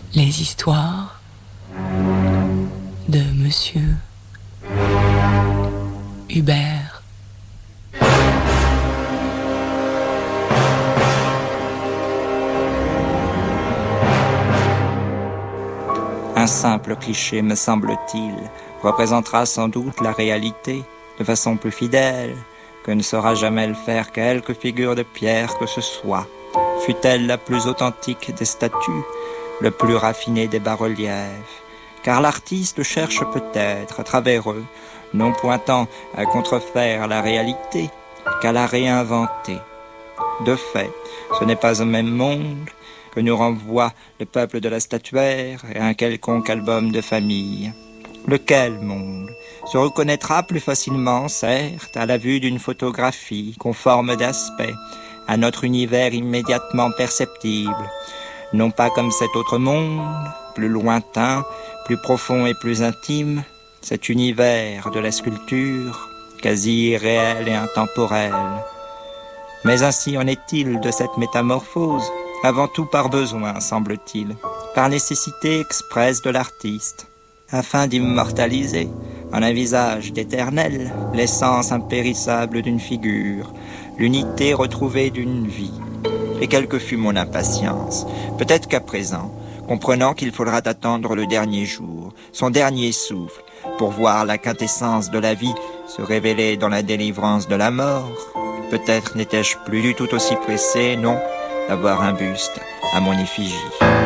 Les histoires de Monsieur Hubert. Un simple cliché, me semble-t-il, représentera sans doute la réalité de façon plus fidèle que ne saura jamais le faire quelque figure de pierre que ce soit, fût-elle la plus authentique des statues, le plus raffiné des bas-reliefs, car l'artiste cherche peut-être à travers eux, non pointant à contrefaire la réalité, qu'à la réinventer. De fait, ce n'est pas au même monde que nous renvoie le peuple de la statuaire et un quelconque album de famille. Lequel monde se reconnaîtra plus facilement, certes, à la vue d'une photographie conforme d'aspect, à notre univers immédiatement perceptible, non pas comme cet autre monde, plus lointain, plus profond et plus intime, cet univers de la sculpture, quasi irréel et intemporel. Mais ainsi en est-il de cette métamorphose, avant tout par besoin, semble-t-il, par nécessité expresse de l'artiste, afin d'immortaliser en un visage d'éternel l'essence impérissable d'une figure, l'unité retrouvée d'une vie. Et quelle que fût mon impatience, peut-être qu'à présent, comprenant qu'il faudra attendre le dernier jour, son dernier souffle, pour voir la quintessence de la vie se révéler dans la délivrance de la mort, peut-être n'étais-je plus du tout aussi pressé, non, d'avoir un buste à mon effigie.